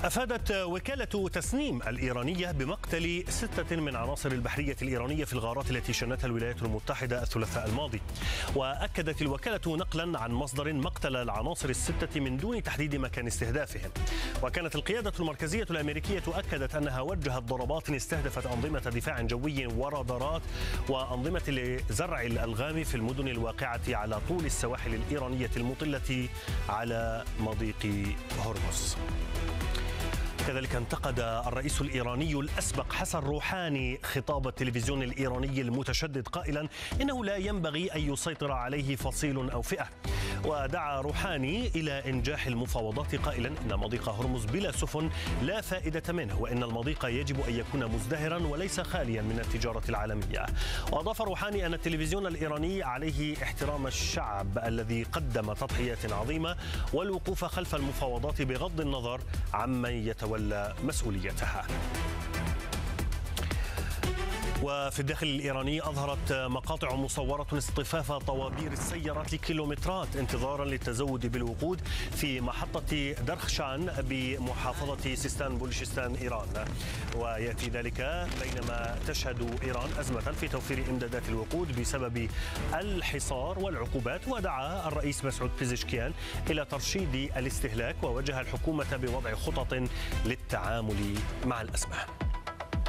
أفادت وكالة تسنيم الإيرانية بمقتل 6 من عناصر البحرية الإيرانية في الغارات التي شنتها الولايات المتحدة الثلاثاء الماضي. وأكدت الوكالة نقلا عن مصدر مقتل العناصر ال6 من دون تحديد مكان استهدافهم. وكانت القيادة المركزية الأمريكية أكدت أنها وجهت ضربات استهدفت أنظمة دفاع جوي ورادارات وأنظمة لزرع الألغام في المدن الواقعة على طول السواحل الإيرانية المطلة على مضيق هرمز. كذلك انتقد الرئيس الإيراني الأسبق حسن روحاني خطاب التلفزيون الإيراني المتشدد قائلا إنه لا ينبغي أن يسيطر عليه فصيل أو فئة. ودعا روحاني إلى إنجاح المفاوضات قائلا إن مضيق هرمز بلا سفن لا فائدة منه، وإن المضيق يجب أن يكون مزدهرا وليس خاليا من التجارة العالمية. وأضاف روحاني أن التلفزيون الإيراني عليه احترام الشعب الذي قدم تضحيات عظيمة والوقوف خلف المفاوضات بغض النظر عمن يتولى مسؤوليتها. وفي الداخل الإيراني أظهرت مقاطع مصورة اصطفاف طوابير السيارات لكيلومترات انتظارا للتزود بالوقود في محطة درخشان بمحافظة سيستان بلوشستان إيران. ويأتي ذلك بينما تشهد إيران أزمة في توفير إمدادات الوقود بسبب الحصار والعقوبات. ودعا الرئيس مسعود بيزشكيان إلى ترشيد الاستهلاك ووجه الحكومة بوضع خطط للتعامل مع الأزمة.